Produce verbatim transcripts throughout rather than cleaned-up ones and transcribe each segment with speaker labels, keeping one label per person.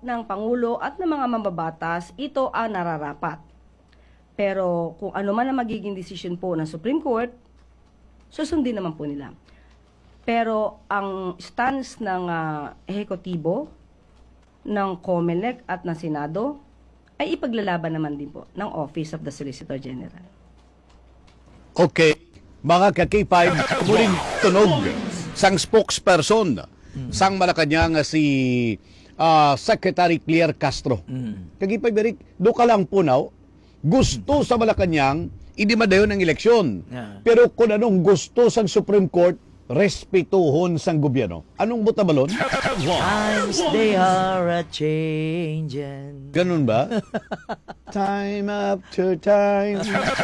Speaker 1: ng Pangulo at ng mga mambabatas, ito ang nararapat. Pero kung ano man ang magiging decision po ng Supreme Court, susundin naman po nila. Pero ang stance ng uh, ehekutibo, ng COMELEC at ng Senado, ay ipaglalaban naman din po ng Office of the Solicitor General.
Speaker 2: Okay, mga ka-K five, muling tunog sang spokesperson sang Malacanang si uh, Secretary Claire Castro. Mm. K five, Eric, do ka lang punaw, gusto sa Malacanang, hindi madayon ang eleksyon. Yeah. Pero kung anong gusto sang Supreme Court, respetuhon sang gobyerno. Anong butabalon?
Speaker 3: Times they are a-changin'.
Speaker 2: Ganun ba? Time after time.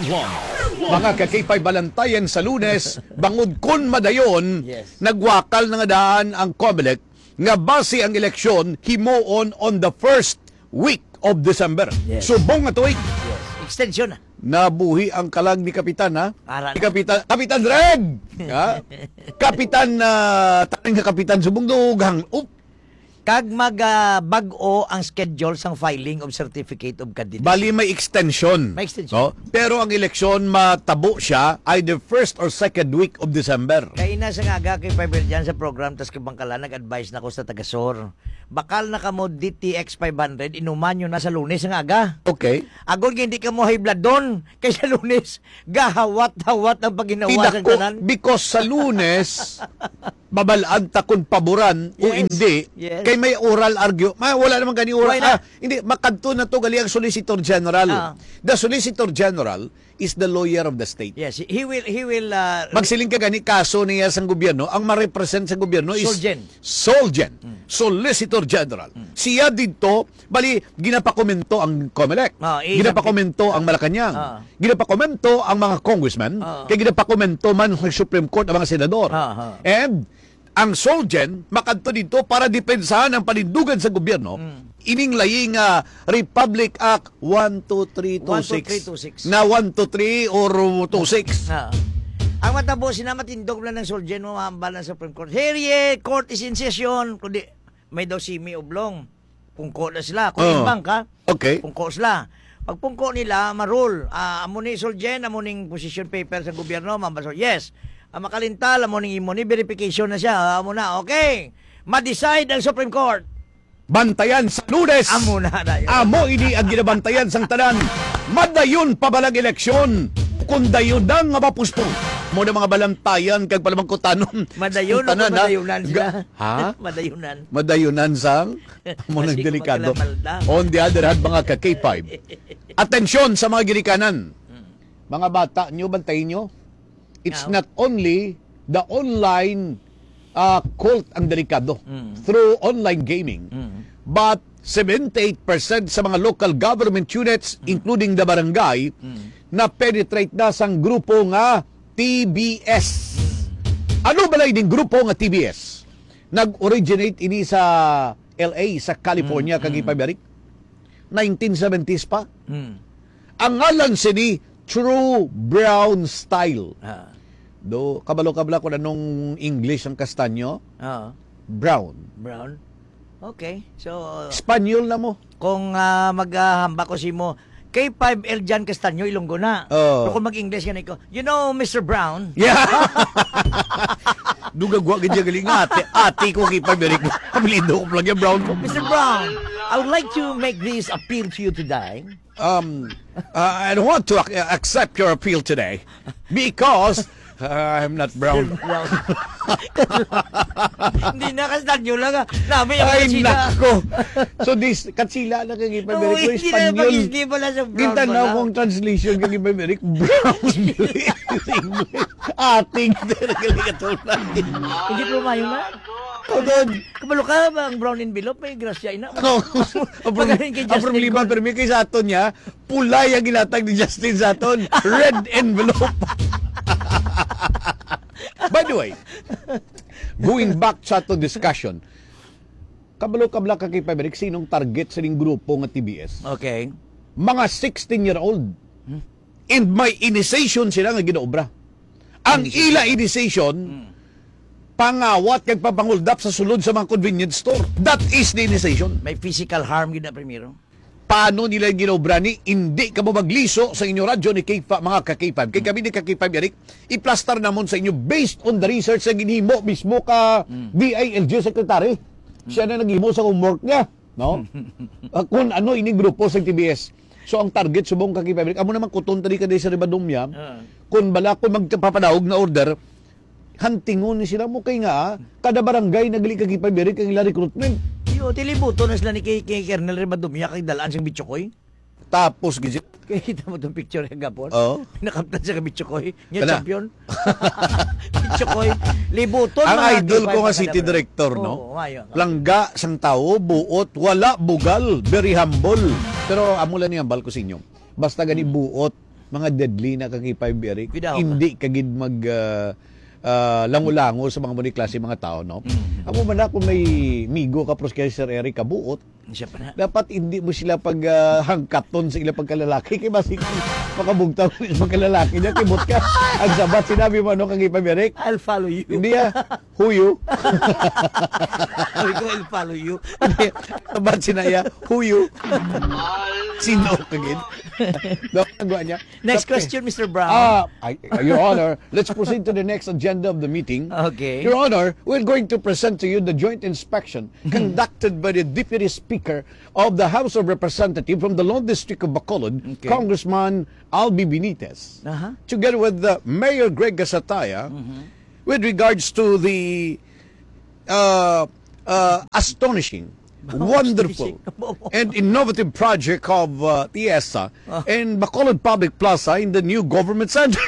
Speaker 2: Mga ka-K five balantayan sa Lunes, bangod kun madayon, yes. Nagwakal na nga daan ang COMELEC nga base ang eleksyon himuon on the first week of December. Yes. Subong nga tuig.
Speaker 3: Yes. Extension na.
Speaker 2: Nabuhi ang kalag ni Kapitan, ha?
Speaker 3: Ara
Speaker 2: ni Kapitan, Kapitan Reg! Ha? Kapitan, uh, taning nga Kapitan subong dugang. Up!
Speaker 3: Kag mag-bag-o uh, ang schedule sang filing of Certificate of Candidacy.
Speaker 2: Bali may extension.
Speaker 3: May extension.
Speaker 2: No? Pero ang eleksyon matabo siya either first or second week of December.
Speaker 3: Kaya ina sa nga kay Fiber dyan sa program, tas kabangkala, nag-advise na ko sa taga-Sor. Bakal na ka mo D T X five hundred, inuman nyo na sa Lunes ang aga.
Speaker 2: Okay.
Speaker 3: Agon hindi ka mo high blood doon. Kaya sa Lunes, gahawat-hawat ang paginawa sa tanan.
Speaker 2: Because sa Lunes, babalaan ta kung paboran yes. o hindi.
Speaker 3: Yes.
Speaker 2: Kay may oral argue. Ma, wala naman gani oral. Ah, hindi, makadto na to gali ang Solicitor General. Ah. The Solicitor General is the lawyer of the state.
Speaker 3: Yes, he will he will uh,
Speaker 2: magsiling ka gani kaso niya sa gobyerno, ang ma-represent sa gobyerno is
Speaker 3: Solgen.
Speaker 2: Solgen. Mm. Solicitor General. Mm. Siya dito, bali ginapakomento ang COMELEC. Oh, ginapakomento ang Malacanang. Oh. Ginapakomento ang mga congressmen, oh. Kaya ginapakomento man sa Supreme Court ang mga senador. Oh, oh. And ang Solgen makadto dito para depensahan ang panindugan sa gobyerno. Mm. Ining laying uh, Republic Act one two three two six na one two three or two six.
Speaker 3: Ah. Ang matabo sinamatindog na ng Solgen mo mahambal ng Supreme Court. Here ye, court is in session. Kundi may daw simi oblong. Pungko na sila. Kung oh. Imbang ka,
Speaker 2: okay.
Speaker 3: Pungko sila. Pag pungko nila, marul. Uh, amo ni Solgen, amo ning position paper sa gobyerno, mambasol. Yes. Ang makalintal, amo ning imo ni verification na siya. Amo na, okay. Ma-decide ang Supreme Court.
Speaker 2: Bantayan sa Lunes.
Speaker 3: Amo na dayon.
Speaker 2: Amo ini ang ginabantayan sang tanan. Madayon pa balang eleksyon. Kung dayon ang nga mapuspo. Mo na mga balantayan kag palamang kutanon.
Speaker 3: Madayon o madayunan sila.
Speaker 2: Ha?
Speaker 3: Madayunan.
Speaker 2: Madayunan sang mo nang delikado. On the other hand, mga ka-K five. Atensyon sa mga girikanan. Mga bata nyo, bantayin nyo. It's not only the online Uh, cult ang delikado mm. through online gaming. Mm. But seventy-eight percent sa mga local government units, mm. including the barangay, mm. na penetrate na sang grupo nga T B S. Mm. Ano ba lang yung grupo nga T B S? Nag-originate ini sa L A, sa California, mm. kagipaberik. nineteen seventies pa. Mm. Ang ngalan sini True Brown Style. Ah. Do kabalo-kabla ko na nung English ang kastanyo.
Speaker 3: Oo.
Speaker 2: Brown.
Speaker 3: Brown. Okay. So
Speaker 2: Espanyol na mo.
Speaker 3: Kung uh, maghahamba ko si mo K five L Jan Castanyo Ilonggo na.
Speaker 2: Oh.
Speaker 3: Pero kung mag-English ka na ko, you know, Mister Brown.
Speaker 2: Yeah. Dugagwa ka dyan galing ate. Ate ko K five Eric. Pabilido ko lang yung Brown mo.
Speaker 3: Mister Brown, I would like to make this appeal to you today.
Speaker 2: Um, uh, I don't want to ac- accept your appeal today because Uh, I'm not brown.
Speaker 3: Hindi na kastanyo lang. Nami yung
Speaker 2: ay,
Speaker 3: katsila.
Speaker 2: nako. So, this, katsila na kang Ipaberik.
Speaker 3: No, hindi na mag-isli pala sa brown
Speaker 2: Kita na
Speaker 3: pala.
Speaker 2: akong translation kang Ipaberik. Brown. Ating.
Speaker 3: Hindi po mayo na.
Speaker 2: O doon.
Speaker 3: Kabalo ka ba ang brown envelope? May grasya ina.
Speaker 2: Ako. Ang problema pero may kay sa aton niya, pulay ang ginatag ni Justin sa aton. Red envelope. By the way, going back sa ato discussion, kabalo-kabla ka kay Paberik, sinong target sa ning grupo nga T B S?
Speaker 3: Okay.
Speaker 2: Mga sixteen-year-old. Hmm? And may initiation sila nga ginaobra. Ang ila initiation, hmm. pangawat kag papanguldap sa sulod sa mga convenience store. That is the initiation.
Speaker 3: May physical harm gid na primero.
Speaker 2: Paano nila ginobra ni hindi ka mo magliso sa inyo radyo ni K five, mga ka-K five. Kay kami ni ka-K five, Eric, i-plaster namon sa inyo based on the research sa ginhimo mismo ka D I L G Secretary. Siya na naghimo sa homework niya. No? Uh, kung ano ining grupo sa T B S. So ang target subong ka-K five, Eric, amo naman kuton tadi ka sa Ribadumya,
Speaker 3: Uh.
Speaker 2: kung bala ko magpapadawog na order, hantingon ni sila mo kay nga, kada barangay nagali ka-K five, Eric, ang ila recruitment.
Speaker 3: Yo, tilibuto na sila ni kay, kay Kernel Ribadumya kay dalaan siyang Bitchokoy.
Speaker 2: Tapos gizit.
Speaker 3: Kaya kita mo itong picture yung gapon.
Speaker 2: Oo.
Speaker 3: Pinakaptan siya kay Bitchokoy. Niya
Speaker 2: Kana?
Speaker 3: champion. Bitchokoy. Libuton.
Speaker 2: Ang
Speaker 3: mga
Speaker 2: idol
Speaker 3: K five
Speaker 2: ko nga
Speaker 3: na
Speaker 2: city
Speaker 3: kada-
Speaker 2: director,
Speaker 3: Oo,
Speaker 2: no?
Speaker 3: mayo.
Speaker 2: Langga, sang tao, buot, wala, bugal, very humble. Pero amulan niya bal ko sa inyo. Basta gani buot, mga deadly na kaki five, Eric,
Speaker 3: Bitaw.
Speaker 2: hindi kagid mag uh, uh, lango-lango sa mga muni klase mga tao, no?
Speaker 3: Mm.
Speaker 2: Amo man na kung may migo ka pros kay Sir Eric kabuot,
Speaker 3: Siya pa na.
Speaker 2: dapat hindi mo sila pag uh, hangkaton sa ilang pagkalalaki kay basig makabugtaw sa pagkalalaki niya kibot ka. Ang sabat sinabi mo ano kagi five, Eric?
Speaker 3: I'll follow you.
Speaker 2: Hindi ah, huyo.
Speaker 3: Sabi ko, I'll follow you.
Speaker 2: Ba't sinaya? Huyo. Sino kagid? Nagawa niya.
Speaker 3: Next
Speaker 2: Sa-
Speaker 3: question, Mister Brown.
Speaker 2: Ah, I- Your Honor, let's proceed to the next agenda of the meeting.
Speaker 3: Okay.
Speaker 2: Your Honor, we're going to present to you the joint inspection conducted by the Deputy Speaker of the House of Representatives from the Law District of Bacolod,
Speaker 3: Okay.
Speaker 2: Congressman Albi Benitez,
Speaker 3: Aha.
Speaker 2: together with the Mayor Greg Gasataya, with regards to the uh, uh, astonishing, wonderful, and innovative project of uh, T I E S A in Bacolod Public Plaza in the new government center.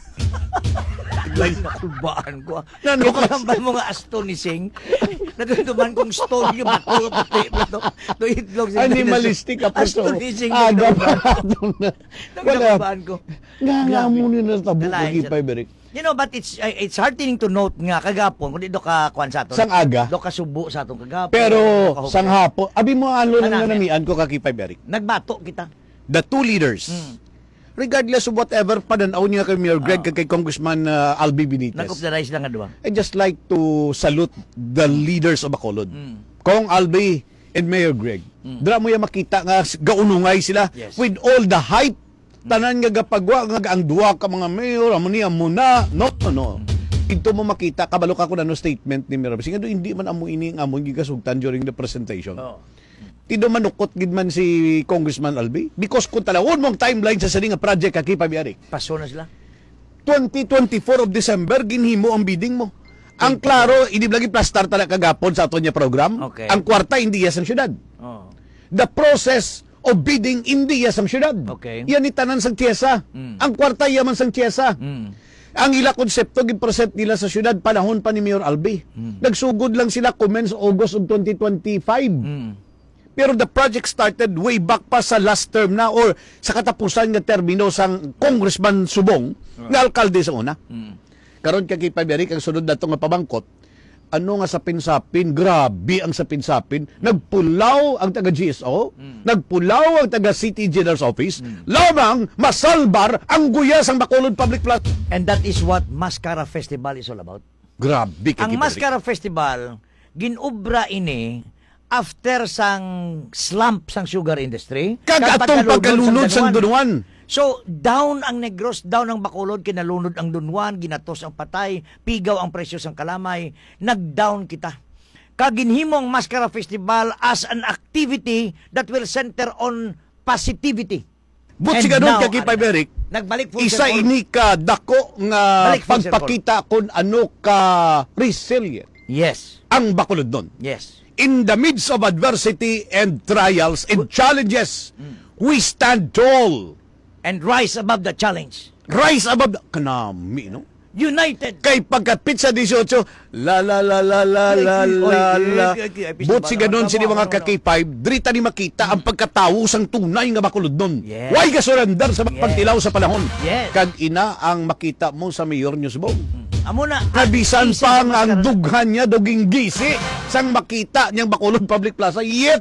Speaker 3: Nakulbaan ko.
Speaker 2: Nano
Speaker 3: Yung kalambal mo nga astonishing. Nadunduman kong stone yung bato. Pati, bato. To itlog sa
Speaker 2: Animalistic ka po.
Speaker 3: Astonishing.
Speaker 2: Aga
Speaker 3: yung
Speaker 2: pa.
Speaker 3: kalambal.
Speaker 2: Wala.
Speaker 3: Nakulbaan ko.
Speaker 2: Nga nga mo nila tabo
Speaker 3: Dalayan
Speaker 2: kagi
Speaker 3: siya.
Speaker 2: pa, Beric.
Speaker 3: You know, but it's uh, it's heartening to note nga kagapon kung di do ka kwan sa aton.
Speaker 2: Sang aga.
Speaker 3: Do ka subo sa atong kagapon.
Speaker 2: Pero
Speaker 3: do ka
Speaker 2: sang hapon, abi mo ano lang
Speaker 3: Ano,
Speaker 2: na namian ko kaki pa, Beric.
Speaker 3: Nagbato kita.
Speaker 2: The two leaders, regardless of whatever pananaw niya kay Mayor Greg kay Congressman uh, Albi Benitez,
Speaker 3: Nag-observize lang nga duwa.
Speaker 2: I just like to salute the leaders of Bacolod.
Speaker 3: Mm.
Speaker 2: Kong Albi and Mayor Greg. Dra mo ya makita nga gaunungay sila
Speaker 3: Yes.
Speaker 2: with all the hype. Tanan nga gapagwa nga ang duwa ka mga mayor amo niya muna. No, no. Ito mo makita kabalo ka ko na no statement ni Mayor. Sige do hindi man amo ini ang amo gigasugtan during the presentation.
Speaker 3: Oh.
Speaker 2: Tido manukot gid man si Congressman Albi because kung talawon mo ang timeline sa sini nga project kaki pabiyari.
Speaker 3: Paso na sila.
Speaker 2: twenty twenty-four of December ginhimo ang bidding mo. Ang klaro, hindi lagi plastar talaga kagapon sa aton niya program.
Speaker 3: Okay.
Speaker 2: Ang kwarta hindi sa syudad.
Speaker 3: Oh.
Speaker 2: The process of bidding hindi sa syudad.
Speaker 3: Okay.
Speaker 2: Yan itanan sang tiyesa.
Speaker 3: Mm.
Speaker 2: Ang kwarta yaman sang tiyesa.
Speaker 3: Mm.
Speaker 2: Ang ila konsepto gipresent nila sa syudad panahon pa ni Mayor Albi. Nagsugod lang sila commence August of twenty twenty-five.
Speaker 3: Mm.
Speaker 2: Pero the project started way back pa sa last term na or sa katapusan nga termino sang Congressman Subong nga alkalde sa una.
Speaker 3: Mm.
Speaker 2: Karon kay kay Paberic ang sunod dato nga pabangkot. Ano nga sa pinsapin, grabe ang sa pinsapin. Nagpulaw ang taga G S O, nagpulaw ang taga City General's Office, lamang masalbar ang guyas ang Bacolod Public Plaza.
Speaker 3: And that is what Mascara Festival is all about.
Speaker 2: Grabe kay
Speaker 3: Ang
Speaker 2: Paberic.
Speaker 3: Mascara Festival, ginubra ini after sang slump sang sugar industry.
Speaker 2: Kagatong pagkalunod sang Dunuan.
Speaker 3: So, down ang Negros, down ang Bacolod, kinalunod ang Dunwan, ginatos ang patay, pigaw ang presyo sang kalamay, nag-down kita. Kaginhimo ang Mascara Festival as an activity that will center on positivity.
Speaker 2: But
Speaker 3: And
Speaker 2: si ganun
Speaker 3: now,
Speaker 2: kay
Speaker 3: ano,
Speaker 2: Paberic,
Speaker 3: Nagbalik full
Speaker 2: isa
Speaker 3: circle.
Speaker 2: ini ka dako nga
Speaker 3: Balik full circle.
Speaker 2: pagpakita kung ano ka resilient
Speaker 3: Yes,
Speaker 2: ang Bacolod nun.
Speaker 3: yes.
Speaker 2: In the midst of adversity and trials and challenges, we stand tall.
Speaker 3: And rise above the challenge.
Speaker 2: Rise above the... Kanami, no?
Speaker 3: United.
Speaker 2: Kay pagkapit sa eighteen, la la la la la la la la. But si ganon sini mga ka-K five, drita ni makita ang pagkatawo sang tunay nga Bacolod nun.
Speaker 3: Yes.
Speaker 2: Why ka surrender sa
Speaker 3: Yes.
Speaker 2: pagtilaw sa panahon?
Speaker 3: Yes.
Speaker 2: Kag ina ang makita mo sa Mayor New Subong.
Speaker 3: Amo na.
Speaker 2: Kabisan
Speaker 3: Isa
Speaker 2: pa
Speaker 3: sa
Speaker 2: nga ang
Speaker 3: Mascara-
Speaker 2: dughan niya duging gisi sang makita niyang Bacolod Public Plaza. Yet,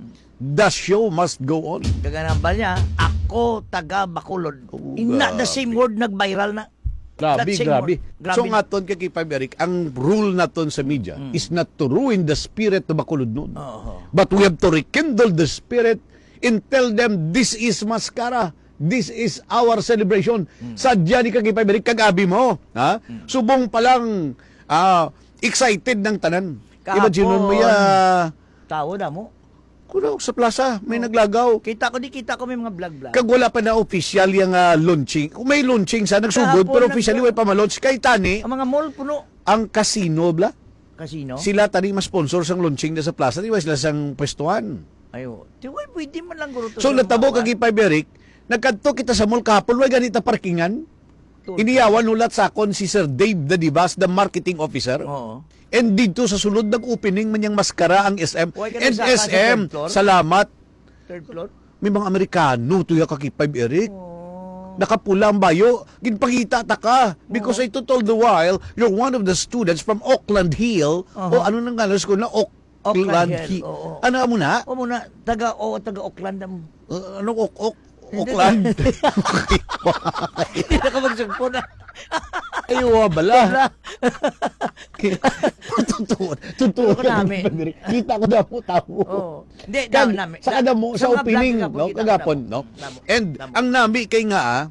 Speaker 2: the show must go on.
Speaker 3: Kaganambal niya, ako taga Bacolod.
Speaker 2: Oh,
Speaker 3: In not the
Speaker 2: grabe.
Speaker 3: same word nag-viral na.
Speaker 2: Grabe,
Speaker 3: That's saying
Speaker 2: grabe.
Speaker 3: more. Grabe.
Speaker 2: So nga ton kay Kipay Eric, ang rule naton sa media
Speaker 3: Mm.
Speaker 2: is not to ruin the spirit na bakulod nun.
Speaker 3: Oo.
Speaker 2: But we have to rekindle the spirit and tell them this is maskara. This is our celebration.
Speaker 3: Mm.
Speaker 2: Sadya ni Kagipay Eric, kagabi mo. Ha? Subong pa lang ah, excited ng tanan.
Speaker 3: Kahapon,
Speaker 2: Imagine mo ya,
Speaker 3: Tao na mo.
Speaker 2: kuno sa plaza, may naglagaw.
Speaker 3: Kita ko, di kita ko may mga vlog-vlog.
Speaker 2: Kag wala pa na official yung ah, launching. Kung may launching sa nagsugod,
Speaker 3: Kahapon
Speaker 2: pero
Speaker 3: lang
Speaker 2: officially
Speaker 3: daw.
Speaker 2: way pa ma-launch. Kay Tani,
Speaker 3: Ang mga mall puno.
Speaker 2: ang casino, bla?
Speaker 3: Casino.
Speaker 2: Sila tani ma-sponsor sang launching na sa plaza, di ba sila sang pwestuhan.
Speaker 3: Ayo. Di ba, pwede man lang guro to.
Speaker 2: So
Speaker 3: sa
Speaker 2: natabo
Speaker 3: mga-
Speaker 2: kag Ipay Beric, nagkadto kita sa mall kahapon, way ganita parkingan.
Speaker 3: Tulad.
Speaker 2: Iniyawan nulat sa akon si Sir Dave Dadibas, the marketing officer.
Speaker 3: Oo.
Speaker 2: And dito sa sulod nag-opening man yung maskara ang S M.
Speaker 3: Huwag ka
Speaker 2: And
Speaker 3: nagsaka sa
Speaker 2: S M,
Speaker 3: third floor?
Speaker 2: salamat.
Speaker 3: Third floor.
Speaker 2: May mga Amerikano tuya kag Ipay Beric.
Speaker 3: Oh.
Speaker 2: Nakapula ang bayo, ginpangita ta ka. Because I told the while, you're one of the students from Auckland Hill.
Speaker 3: Uh-huh.
Speaker 2: O ano nang ngalas ko na Auckland,
Speaker 3: Auckland
Speaker 2: Hill.
Speaker 3: Hill, oo.
Speaker 2: Ano mo na?
Speaker 3: O muna, taga, o, taga Auckland na mo.
Speaker 2: Uh, anong ok, ok, Auckland?
Speaker 3: Hindi na ka magsugpo na.
Speaker 2: Ay, wabala. Totoo. Totoo.
Speaker 3: Totoo namin.
Speaker 2: Kita ko na po tao.
Speaker 3: Oo. Hindi,
Speaker 2: Kag,
Speaker 3: na, namin.
Speaker 2: sa kada mo, sa,
Speaker 3: mga
Speaker 2: opening,
Speaker 3: vlog
Speaker 2: no,
Speaker 3: kita ko
Speaker 2: kagapon,
Speaker 3: na-
Speaker 2: no?
Speaker 3: Namo.
Speaker 2: And
Speaker 3: Namo.
Speaker 2: ang nami kay nga, ah,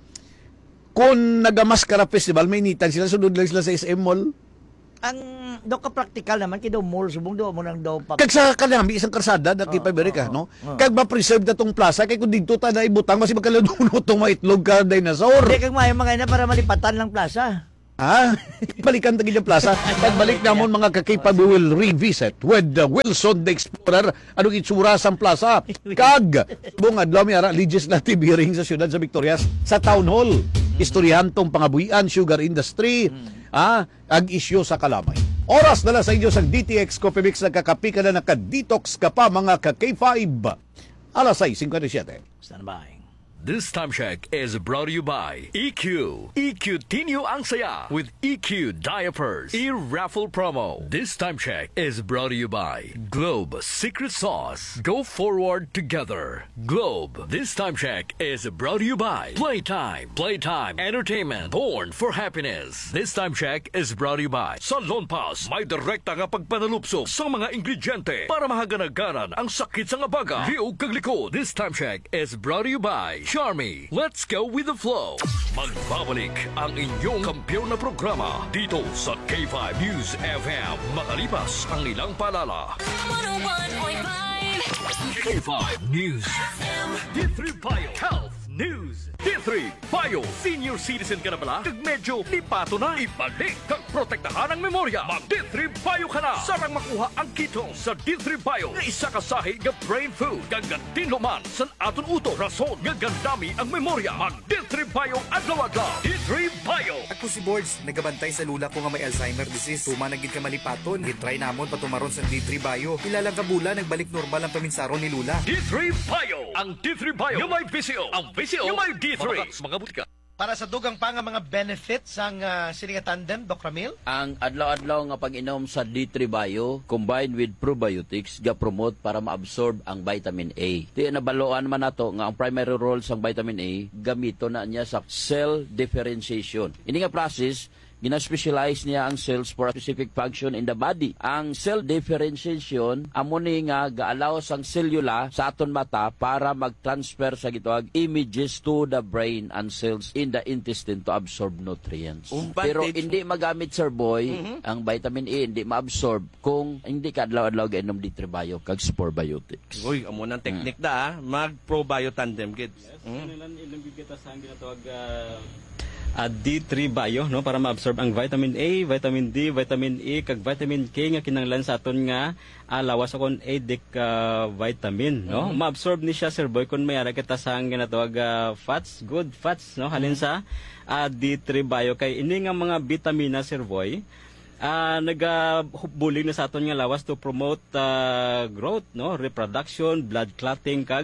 Speaker 2: kung nagamaskara festival, may nitan sila, sunod lang sila sa S M Mall.
Speaker 3: Ang do ka practical naman kay daw mall subong daw mo nang daw pa.
Speaker 2: Kag sa kanami, isang karsada, na kay
Speaker 3: Oo,
Speaker 2: Paberica,
Speaker 3: oo,
Speaker 2: no?
Speaker 3: oo.
Speaker 2: Kag ma-preserve na tong plaza, kay kung dito ta na ibutang, masi magkaladuno tong maitlog ka dinosaur.
Speaker 3: Hindi kag mayo mga ina para malipatan lang plaza.
Speaker 2: Ha? Balikan tagi yung plaza. Pagbalik namon mga kakipag, we will revisit with uh, Wilson the Explorer. Anong itsura sa plaza? Kag, buong adlaw may ara, legislative hearing sa siyudad sa Victorias, sa Town Hall. Istoryahantong pangabuhian, sugar industry, ah, ag isyo sa kalamay. Oras na lang sa inyo sa D T X Coffee Mix, nagkakapi ka na naka-detox ka pa mga ka-K five. Alas sais fifty-seven.
Speaker 3: Stand by.
Speaker 4: This time check is brought to you by E Q. E Q Tinyo ang saya with E Q Diapers. E-raffle promo. This time check is brought to you by Globe Secret Sauce. Go forward together. Globe. This time check is brought to you by Playtime. Playtime Entertainment. Born for happiness. This time check is brought to you by Salon Pass. May direkta nga pagpanalupso sa mga ingrediente para mahaganagaran ang sakit sa ngabaga. Liog kag likod. This time check is brought to you by Charmy. Let's go with the flow. Magbabalik ang inyong kampiyon na programa dito sa K five News F M. Makalipas ang ilang palala.
Speaker 5: one oh one point five
Speaker 4: K five News F M. D three Bio Health News. D three Bio. Senior citizen ka na pala? Kag medyo lipato na. Ibalik kag protektahan ang memorya. Mag D three Bio ka na. Sarang makuha ang ketone sa D three Bio. Nga isa ka sahi nga brain food. Kag tinluman sa aton uto. Rason nga gandami ang memorya. Mag D three Bio adlaw-adlaw. D three Bio.
Speaker 6: Ako si Boards, nagabantay sa lula ko nga may Alzheimer disease. Tuma nagid ka malipaton, gitry namon patumaron sa D three Bio. Ilang kabula nagbalik normal ang paminsaron ni Lula.
Speaker 4: D three Bio. Ang D three Bio. Yung may V C O. Ang V C O. Yung may D three. Mga butika.
Speaker 7: Para sa dugang pa nga mga benefits ang uh, Silinga Tandem, Doc Ramil?
Speaker 8: Ang adlaw-adlaw nga pag-inom sa D three Bio combined with probiotics ga promote para ma-absorb ang vitamin A. Di nabaloan man nato nga ang primary role sang vitamin A gamito na niya sa cell differentiation. Ini nga process gina-specialize niya ang cells for a specific function in the body. Ang cell differentiation amo ni nga gaalaw sang selula sa aton mata para mag-transfer sa gitawag images to the brain and cells in the intestine to absorb nutrients. Pero hindi magamit, Sir Boy, ang vitamin A hindi ma-absorb kung hindi ka adlaw-adlaw gainom D three Bio kag Sporbiotics.
Speaker 9: Uy, amo nang technique da ah. Mag-probio tandem kids.
Speaker 10: Hmm? Kanilang ilambig kita sa ang ginatawag uh, uh, D three Bio no para ma-absorb ang vitamin A, vitamin D, vitamin E kag vitamin K nga kinahanglan sa aton nga uh, lawas akon adic uh, vitamin no. Mm-hmm. Ma-absorb ni siya, Sir Boy, kun may ara kita sa ang ginatawag uh, fats, good fats no halin sa uh, D three Bio kay ini nga mga bitamina, Sir Boy, uh, nagabulig na sa aton nga lawas to promote uh, growth no, reproduction, blood clotting kag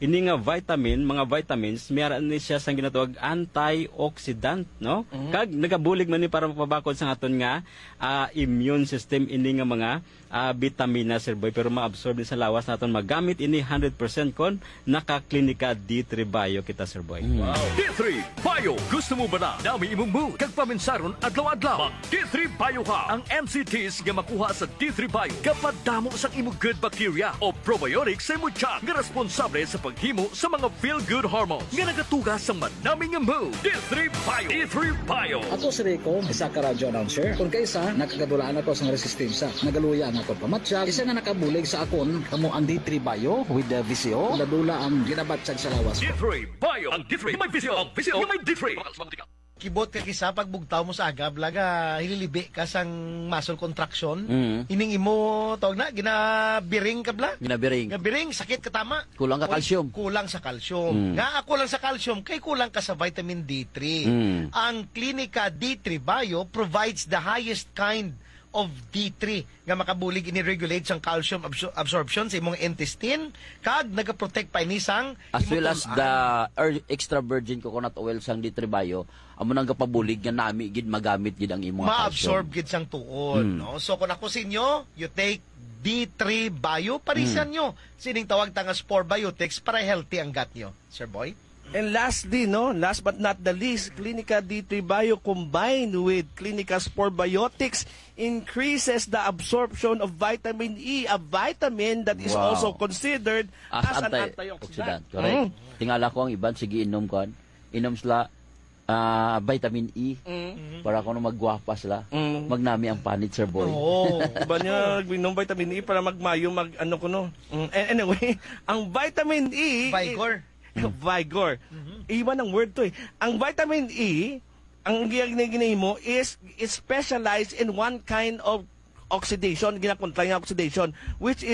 Speaker 10: ini nga vitamin, mga vitamins, meron ni siya sang ginatawag antioxidant, no? Kag nagabulig man ni para mapabakod sa aton nga ah, immune system ini nga mga ah, vitamina sir boy, pero ma-absorb ni sa lawas naton magamit ini one hundred percent kon naka-klinika D three Bio kita sir boy.
Speaker 4: D three Bio. Gusto mo ba na dami imong mood kag paminsaron adlaw-adlaw? Mag D three Bio ka. Ang M C Ts nga makuha sa D three Bio kapag damo sa imong good bacteria o probiotics sa imong tiyan nga responsable sa paghimo sa mga feel-good hormones nga nagatugas sa manaming nga mood. D three Bio. D three Bio.
Speaker 11: Ako si Rico, isa ka radio announcer. Kung kaysa, nakagadulaan ako sa resistensya. Nagaluya ang akong pamatsyag. Isa nga nakabulig sa akon, kamo ang D three Bio with the V C O. Ladula ang ginabatsyag sa lawas
Speaker 4: D
Speaker 11: ko.
Speaker 4: three Bio. Ang D three may V C O. Ang V C O may D three.
Speaker 7: Kibot ka kisa pag bugtaw mo sa agab laga hililibi ka sang muscle contraction.
Speaker 8: Mm.
Speaker 7: Ining imo tawag na ginabiring ka bla.
Speaker 8: Ginabiring.
Speaker 7: Gabiring sakit ka tama.
Speaker 8: Kulang ka
Speaker 7: Oy,
Speaker 8: calcium.
Speaker 7: Kulang sa calcium.
Speaker 8: Mm.
Speaker 7: Nga ako lang sa calcium kay kulang ka sa vitamin D three.
Speaker 8: Mm.
Speaker 7: Ang Klinika D three Bio provides the highest kind of D three nga makabulig ini-regulate sang calcium absor- absorption sa imong intestine kag nagaprotect pa ini sang
Speaker 8: As
Speaker 7: imong
Speaker 8: well as
Speaker 7: tulaan.
Speaker 8: the er- extra virgin coconut oil sang D three Bio, amo nang kapabulig nga nami gid magamit gid ang imong
Speaker 7: ma-absorb gid sang tuon,
Speaker 8: Mm.
Speaker 7: no? So kung ako sa inyo, you take D three Bio, parisan
Speaker 8: Mm.
Speaker 7: nyo. Sining tawag tanga Spore Biotics para healthy ang gut nyo, Sir Boy.
Speaker 9: And lastly, no, last but not the least, Klinika D three Bio combined with Klinika Spore Biotics increases the absorption of vitamin E, a vitamin that is
Speaker 8: Wow.
Speaker 9: also considered as,
Speaker 8: as,
Speaker 9: an
Speaker 8: anti-
Speaker 9: antioxidant.
Speaker 8: Correct.
Speaker 9: Mm.
Speaker 8: Tingala ko ang iban sige inom kon. Inom sila ah, vitamin E
Speaker 9: Mm.
Speaker 8: para kuno magwapa sila.
Speaker 9: Mm.
Speaker 8: Magnami ang panit sir boy.
Speaker 7: Oo.
Speaker 9: Iba niya nagbinom vitamin E para magmayo, mag ano ko no. Mm, a- Anyway, ang vitamin E...
Speaker 7: Vigor.
Speaker 9: Vigor. Iba ng word to eh. Ang vitamin E, ang ginaginayin mo is, is specialized in one kind of oxidation, ginakontra yung oxidation, which is